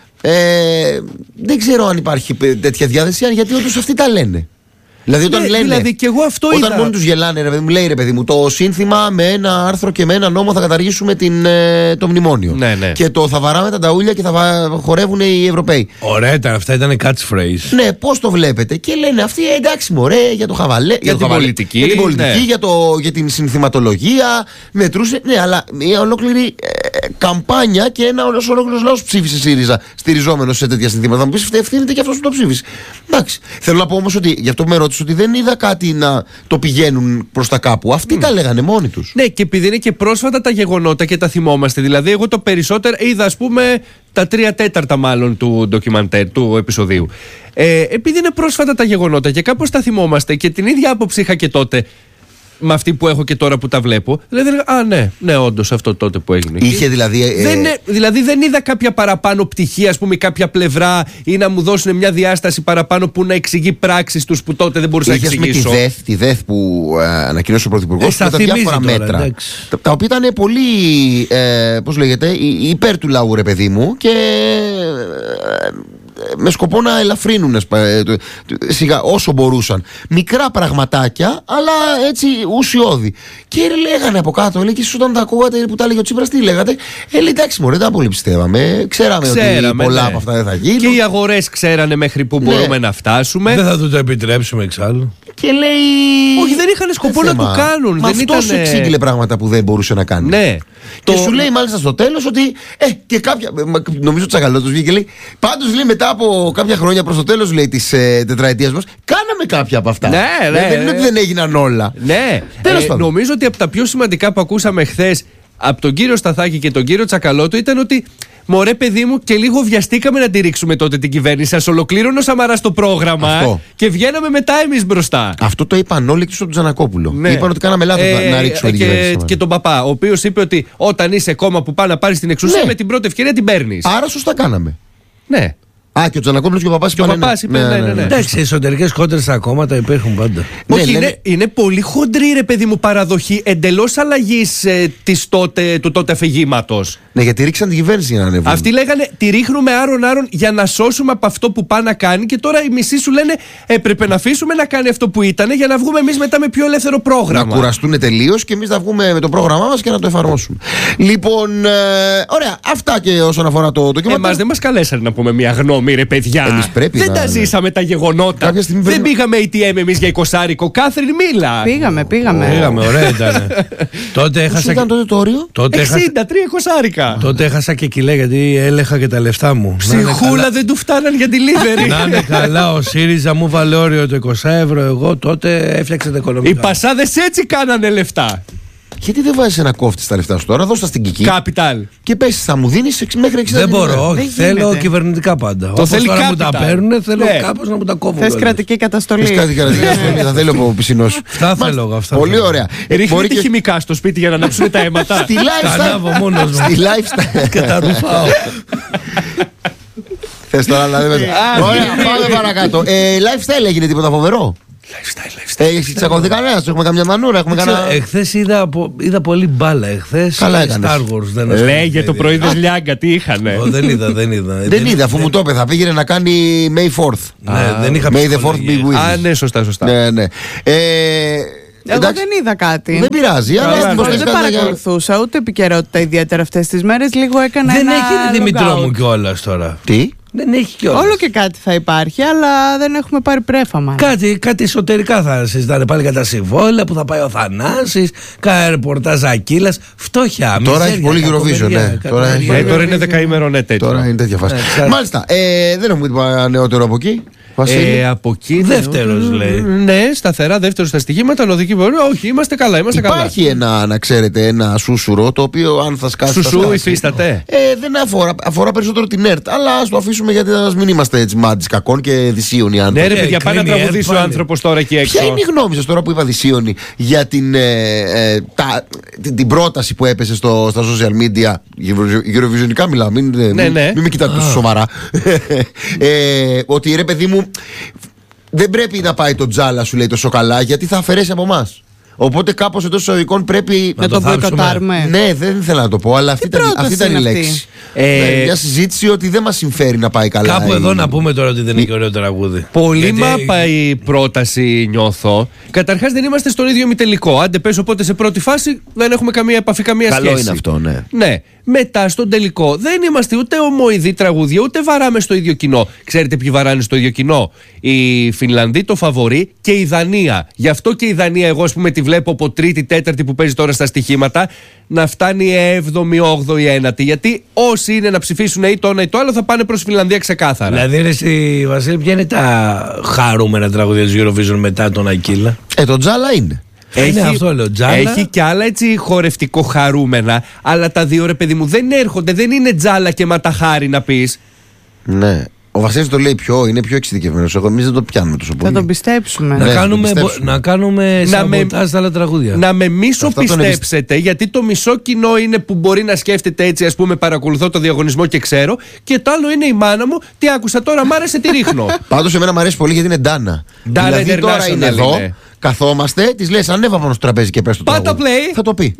δεν ξέρω αν υπάρχει τέτοια διάθεση, γιατί όντως αυτοί τα λένε. Δηλαδή όταν λένε, δηλαδή και εγώ αυτό όταν μόνοι τους γελάνε, ρε παιδί μου, λέει ρε παιδί μου, το σύνθημα με ένα άρθρο και με ένα νόμο θα καταργήσουμε το μνημόνιο. Ναι. Και θα βαράμε τα ταούλια και θα χορεύουν οι Ευρωπαίοι. Ωραία ήταν, αυτά ήταν catchphrase. Ναι, πώς το βλέπετε? Και λένε αυτοί εντάξει μωρέ, για το χαβαλέ, για την πολιτική, για την συνθηματολογία, μετρούσε. Ναι, αλλά μια ολόκληρη καμπάνια και ένα ολόκληρος λαός ψήφισε ΣΥΡΙΖΑ στηριζόμενος σε τέτοια συνθήματα. Θα μου πεις ευθύνεται και αυτός που το ψήφισε. Εντάξει. Θέλω να πω όμως ότι γι' αυτό με ρώτησε ότι δεν είδα κάτι να το πηγαίνουν προς τα κάπου. Αυτοί τα λέγανε μόνοι τους. Ναι, και επειδή είναι και πρόσφατα τα γεγονότα και τα θυμόμαστε. Δηλαδή, εγώ το περισσότερο είδα, ας πούμε, τα 3/4 μάλλον του ντοκιμαντέρ, του επεισοδίου. Επειδή είναι πρόσφατα τα γεγονότα και κάπως τα θυμόμαστε και την ίδια άποψη είχα και τότε με αυτή που έχω και τώρα που τα βλέπω. Δηλαδή, ναι, όντως αυτό τότε που έγινε. Είχε δηλαδή δεν είδα κάποια παραπάνω πτυχή, ας πούμε, κάποια πλευρά ή να μου δώσουν μια διάσταση παραπάνω που να εξηγεί πράξεις τους που τότε δεν μπορούσα να εξηγήσω. Τη ΔΕΘ που ανακοίνωσε ο Πρωθυπουργός με τα διάφορα μέτρα. Τα οποία ήταν πολύ, πώς λέγεται, υπέρ του λαού, ρε παιδί μου, και με σκοπό να ελαφρύνουν σιγά όσο μπορούσαν. Μικρά πραγματάκια, αλλά έτσι ουσιώδη. Και λέγανε από κάτω, λέει, και εσείς όταν τα ακούγατε που τα έλεγε ο Τσίπρας, τι λέγατε? Λέει, εντάξει, μωρέ, δεν τα πολύ πιστεύαμε. Ξέραμε ότι πολλά από αυτά δεν θα γίνουν. Και οι αγορές ξέρανε μέχρι που μπορούμε να φτάσουμε. Δεν θα του το επιτρέψουμε εξάλλου. Και λέει. Όχι, δεν είχαν σκοπό να το κάνουν. Μα αυτός σου εξήγηλε πράγματα που δεν μπορούσε να κάνει. Ναι. Και σου λέει μάλιστα στο τέλος ότι και κάποια. Νομίζω Τσακαλώτος βγήκε και λέει. Πάντως λέει μετά από κάποια χρόνια προς το τέλος, λέει, της τετραετίας μας, κάναμε κάποια από αυτά. Ναι. Δεν είναι ότι δεν έγιναν όλα. Ναι. Νομίζω ότι από τα πιο σημαντικά που ακούσαμε χθες από τον κύριο Σταθάκη και τον κύριο Τσακαλώτο ήταν ότι. Μωρέ, παιδί μου, και λίγο βιαστήκαμε να τη ρίξουμε τότε την κυβέρνηση. Ας ολοκλήρωνε ο Σαμαράς το πρόγραμμα και βγαίναμε μετά εμείς μπροστά. Αυτό το είπαν όλοι εκτός από τον Τζανακόπουλο. Ναι. Είπαν ότι κάναμε λάθος να ρίξουμε την κυβέρνηση. Και τον Παπά, ο οποίος είπε ότι όταν είσαι κόμμα που πάει να πάρει την εξουσία, με την πρώτη ευκαιρία την παίρνεις. Άρα σωστά κάναμε. Ναι. Και ο Τζανακόπουλος και ο Παπάς είπαν. Ναι. Εντάξει, εσωτερικές κόντρες στα κόμματα υπάρχουν πάντα. Όχι, είναι πολύ χοντρή, ρε παιδί μου, παραδοχή εντελώς αλλαγής του τότε αφηγήματος. Ναι, γιατί ρίξαν την κυβέρνηση για να ανεβούν. Αυτοί λέγανε τη ρίχνουμε άρον-άρον για να σώσουμε από αυτό που πάει να κάνει, και τώρα οι μισοί σου λένε έπρεπε να αφήσουμε να κάνει αυτό που ήταν για να βγούμε εμείς μετά με πιο ελεύθερο πρόγραμμα. Να κουραστούν τελείως και εμείς να βγούμε με το πρόγραμμά μας και να το εφαρμόσουμε. Λοιπόν, ωραία, αυτά και όσον αφορά το ντοκιμαντέρ. Εμάς δεν μας καλέσανε να πούμε μια γνώμη, ρε παιδιά. Εμείς πρέπει δεν τα ζήσαμε τα γεγονότα. Δεν πήγαμε ATM εμείς για 20άρικο. Κάθριν, μίλα. Πήγαμε, ωραία ήταν. Τότε έχασα. Ήταν τότε το όριο? 63 20άρικα. Τότε έχασα και κιλέ γιατί έλεγα και τα λεφτά μου. Ψυχούλα, δεν του φτάναν για delivery. Να είναι καλά, ο ΣΥΡΙΖΑ μου βάλε όριο το 20 ευρώ. Εγώ τότε έφτιαξα τα οικονομικά. Οι πασάδες έτσι κάνανε λεφτά. Γιατί δεν βάζεις ένα κόφτη στα λεφτά σου τώρα, δώσ' τα στην Κική. Capital. Και πες, θα μου δίνεις μέχρι 60. Δεν μπορώ, όχι. Θέλω κυβερνητικά πάντα. Το θέλει τώρα μου τα παίρνουν, θέλω κάπως να μου τα κόβουν. Θες κρατική καταστολή. Θα θέλω από πισινός. Αυτά θέλω εγώ. Πολύ ωραία. Ρίχνετε χημικά στο σπίτι για να ανάψουν τα αίματα. Στη lifestyle. Στη lifestyle. Και τα ρουφάω. Θες τώρα να δούμε. Ωραία, πάμε παρακάτω. Lifestyle έγινε τίποτα φοβερό? Έχεις τσακωθεί κανένας? Έχουμε καμιά μανούρα? Εχθές είδα πολύ μπάλα. Καλά έκανες. Star Wars. Λέγε το πρωί δεν λιάγκα, τι είχανε? Δεν είδα, αφού μου το είπε. Θα πήγαινε να κάνει May 4th. Δεν είχα May the 4th be with us. Ναι, σωστά. Ναι. Εγώ δεν είδα κάτι. Δεν πειράζει. Δεν παρακολουθούσα ούτε επικαιρότητα ιδιαίτερα αυτές τις μέρες. Λίγο έκανα. Δεν έχει Δημητρό μου κιόλας τώρα. Τι? Δεν έχει κιόλας. Όλο και κάτι θα υπάρχει, αλλά δεν έχουμε πάρει πρέφαμα. Κάτι εσωτερικά θα συζητάνε πάλι για τα συμβόλαια που θα πάει ο Θανάσης, κάνα ρεπορτάζ Ακύλας. Φτώχεια. Τώρα έχει πολύ Eurovision, ναι. Τώρα είναι δεκαήμερο, ναι, τέτοιο. Τώρα είναι τέτοια φάση. Μάλιστα. Δεν έχουμε τίποτα νεότερο από εκεί. Από εκεί. Δεύτερος λέει. Ναι, σταθερά δεύτερος στα στοιχήματα. Οδική πορεία. Όχι, είμαστε καλά. Υπάρχει ένα, να ξέρετε, ένα σούσουρο το οποίο αν θα σκάσει. Σουσού υφίσταται. Δεν αφορά περισσότερο την ΕΡΤ. Αλλά ας το αφήσουμε γιατί να μην είμαστε έτσι μάντις κακών και δυσίωνοι άνθρωποι. Ναι, ρε παιδιά, πάει να τραγουδήσει ο άνθρωπος τώρα εκεί έξω. Ποια είναι η γνώμη σας τώρα που είπα δυσίωνοι για την πρόταση που έπεσε στα social media? Eurovisionικά μιλάω, μην με κοιτάτε τόσο σοβαρά. Ότι ρε παιδί μου, δεν πρέπει να πάει το τζάλα, σου λέει, τόσο καλά, γιατί θα αφαιρέσει από εμάς. Οπότε κάπως εντός εισαγωγικών πρέπει να το μποϊκοτάρουμε. Ναι, δεν ήθελα να το πω, αλλά αυτή ήταν η λέξη. Μια συζήτηση ότι δεν μας συμφέρει να πάει καλά. Κάπου εδώ να πούμε τώρα ότι δεν είναι και ωραίο τραγούδι. Πολύ μάπα η πρόταση, νιώθω. Καταρχάς δεν είμαστε στον ίδιο ημιτελικό. Άντε πες, οπότε σε πρώτη φάση δεν έχουμε καμία επαφή, καμία σχέση. Καλό είναι αυτό, ναι. Ναι. Μετά στον τελικό δεν είμαστε ούτε ομοειδή τραγούδια, ούτε βαράμε στο ίδιο κοινό. Ξέρετε ποιοι βαράνε στο ίδιο κοινό? Η Φινλανδία, το φαβορί, και η Δανία. Γι' αυτό και η Δανία, εγώ ας πούμε τη βλέπω από τρίτη, τέταρτη που παίζει τώρα στα στοιχήματα, να φτάνει 7η, 8η, 9η. Γιατί όσοι είναι να ψηφίσουν ή το ένα ή το άλλο θα πάνε προς Φινλανδία ξεκάθαρα. Δηλαδή, ρε Βασίλη, ποια είναι τα χαρούμενα τραγούδια της Eurovision μετά τον Ακύλα? Το τζάλα είναι. Έχει και άλλα έτσι χορευτικό χαρούμενα, αλλά τα δύο, ρε παιδί μου, δεν έρχονται, δεν είναι τζάλα και ματαχάρι να πεις. Ναι. Ο Βασίλης το λέει είναι πιο εξειδικευμένος. Εμείς δεν το πιάνουμε τόσο πολύ. Θα τον πιστέψουμε. Να κάνουμε σαμποτάζ στα άλλα τραγούδια. Να με μισοπιστέψετε, γιατί το μισό κοινό είναι που μπορεί να σκέφτεται έτσι, ας πούμε, παρακολουθώ το διαγωνισμό και ξέρω. Και το άλλο είναι η μάνα μου, τι άκουσα τώρα, μ' άρεσε, τη ρίχνω. Πάντως εμένα μου αρέσει πολύ γιατί είναι Ντάνα. Δηλαδή τώρα είναι εδώ, καθόμαστε, της λες ανέβα πάνω στο τραπέζι και πες το τραγούδι. Πάτα play. Θα το πει. Ναι.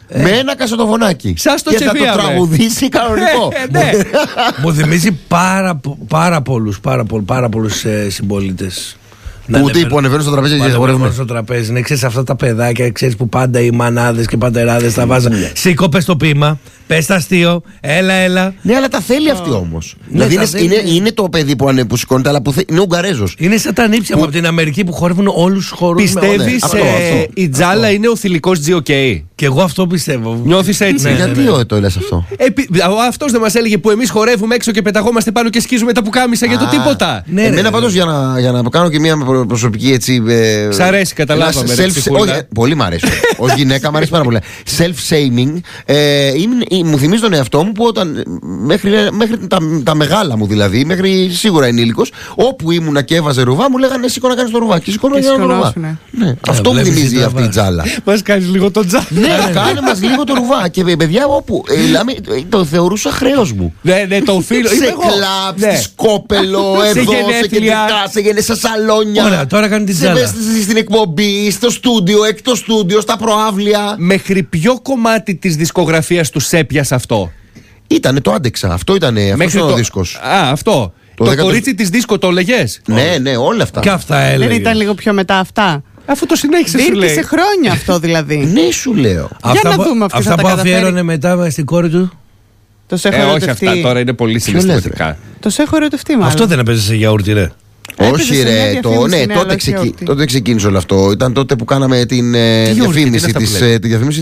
με ένα κασετοφωνάκι. Σας το και θα το τσεπίαμε. τραγουδήσει κανονικό. Ναι. Μου θυμίζει πάρα πολλούς συμπολίτες. Που ανεβαίνουν στο τραπέζι και χορεύουν στο τραπέζι. Ναι, ξέρεις αυτά τα παιδάκια, ξέρεις που πάντα οι μανάδες και πατεράδες τα βάζαν. Σήκω, πες το ποίημα, πες το αστείο, έλα. Ναι, αλλά τα θέλει αυτή όμως. Δηλαδή είναι το παιδί που σηκώνεται, αλλά είναι Ουγγαρέζος. Είναι σαν τα νύψια μου από την Αμερική που χορεύουν όλους τους χορούς. Πιστεύεις η τζάλα είναι ο θηλυκός GOK? Και εγώ αυτό πιστεύω. Νιώθεις έτσι? Γιατί το λες αυτό? Αυτός δεν μας έλεγε που εμείς χορεύουμε έξω και πεταγόμαστε πάνω και σκίζουμε τα πουκάμισα για το τίποτα? Εμένα πάντως για να κάνω και μια προσωπική έτσι. Σ' αρέσει, καταλάβαμε. Πολύ μ' αρέσει. Ως γυναίκα μ' αρέσει πάρα πολύ. Self-shaming. Μου θυμίζει τον εαυτό μου που όταν. Μέχρι τα μεγάλα μου δηλαδή, μέχρι σίγουρα ενήλικος, όπου ήμουνα και έβαζε ρουβά, μου λέγανε σήκω να κάνεις το ρουβά. Και σηκώνω να κάνω το ρουβά. Αυτό μου θυμίζει αυτή η τζάλα. Μας κάνεις λίγο το τζάλα. Ναι, κάνε μας λίγο το ρουβά. Και παιδιά, όπου το θεωρούσα χρέος μου. Ναι, το οφείλω. Σε κλαμπ, στη Σκόπελο, εδώ, σε κεντρικά, σε σαλόνια. Ωραία, τώρα κάνει την τζάλα. Στην εκπομπή, στο στούντιο, εκτός στούντιο, στα προάβλια. Μέχρι ποιο κομμάτι της δισκογραφίας του έπιασε αυτό? Ήτανε το άντεξα. Αυτό ήτανε ο δίσκος. Αυτό. Το κορίτσι της δίσκο το λέγες? Ναι, όλα αυτά. Και αυτά έλεγε. Δεν ήταν λίγο πιο μετά αυτά? Αφού το συνέχισε, σου λέει. Δίρκησε χρόνια αυτό δηλαδή. Ναι, σου λέω. Για να δούμε αυτή αυτά που αφιέρωνε μετά στην κόρη του. Το σε έχω ερωτευτεί. Όχι, αυτά τώρα είναι πολύ συναισθηματικά. Το σε έχω ερωτευτεί, μάλλον. Αυτό δεν έπαιζε σε γιαούρτι, ρε? Όχι, ρε. Τότε ξεκίνησε όλο αυτό. Ήταν τότε που κάναμε την διαφήμιση.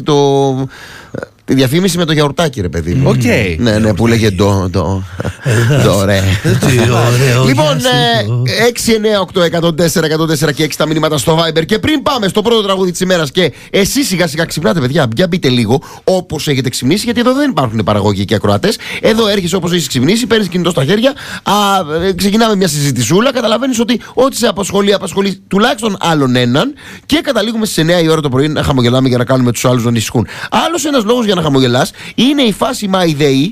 Τη διαφήμιση με το γιαουρτάκι, ρε παιδί μου. Ναι, που λέγε ντο, ρε. Λοιπόν, 6, 9, 8, 104, 104 και 6 τα μηνύματα στο Viber. Και πριν πάμε στο πρώτο τραγούδι της ημέρας και εσείς σιγά σιγά ξυπνάτε, παιδιά, για μπείτε λίγο όπως έχετε ξυπνήσει, γιατί εδώ δεν υπάρχουν παραγωγοί και ακροατές. Εδώ έρχεσαι όπως έχεις ξυπνήσει, παίρνεις κινητό στα χέρια, ξεκινάμε μια συζητησούλα, καταλαβαίνεις ότι ό,τι σε απασχολεί τουλάχιστον άλλον έναν και καταλήγουμε στις 9 η ώρα το πρωί να χαμογελάμε για να κάνουμε τους άλλους να ανησυχούν. Άλλος ένας λόγος για να χαμογελάς είναι η φάση My Day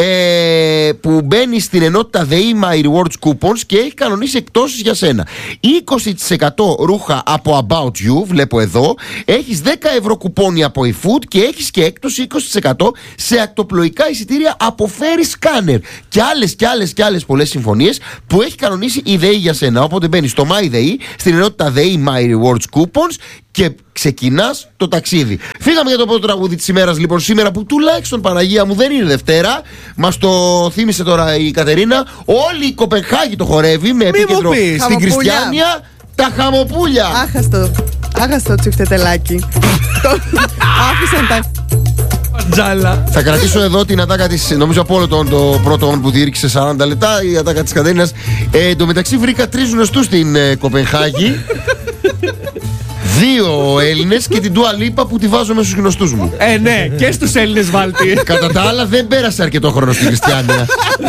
που μπαίνει στην ενότητα Day My Rewards Coupons και έχει κανονίσει εκτόσεις για σένα. 20% ρούχα από About You, βλέπω εδώ, έχεις 10 ευρώ κουπόνι από eFood και έχεις και έκπτωση 20% σε ακτοπλοϊκά εισιτήρια από Ferry Scanner και άλλες πολλές συμφωνίες που έχει κανονίσει η Day για σένα. Οπότε μπαίνεις στο My Day στην ενότητα Day My Rewards Coupons και ξεκινάς το ταξίδι. Φύγαμε για το πρώτο τραγούδι της ημέρας, λοιπόν, σήμερα που τουλάχιστον, Παναγία μου, δεν είναι Δευτέρα. Μας το θύμισε τώρα η Κατερίνα. Όλη η Κοπενχάγη το χορεύει με επίκεντρο στην Κριστιάνια. Τα χαμοπούλια. Άχαστο τσιφτετελάκι. Άφησαν τα... Τζάλα. Θα κρατήσω εδώ την ατάκα της, νομίζω από όλο το πρώτο που διήρκησε 40 λεπτά, η ατάκα της Κατερίνας. Εν τω μεταξύ βρήκα 3 γνωστούς στην Κοπενχάγη. 2 Έλληνες και την Dua Lipa που τη βάζω μέσα στους γνωστούς μου. Ναι, και στους Έλληνες βάλτη. Κατά τα άλλα δεν πέρασε αρκετό χρόνο στην Κριστιάνια.